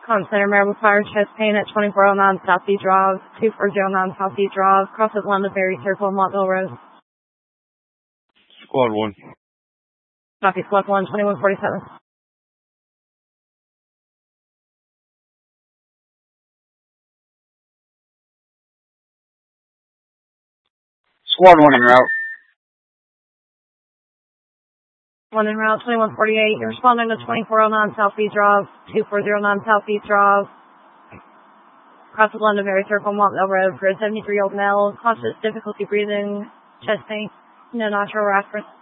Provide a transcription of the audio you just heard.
Center Maryland Fire, chest pain at 2409 Southeast Drive, 2409 Southeast Drive, cross Atlanta Ferry Circle, Montville Road. Squad 1. Copy, Squad 1, 2147. Squad 1 en route. 1 en route, 2148. You're responding to 2409 Southeast Drive, 2409 Southeast Drive. Cross Atlanta Ferry Circle, Montville Road for a 73-year-old male. Conscious difficulty breathing, chest pain, no nitro aspirin.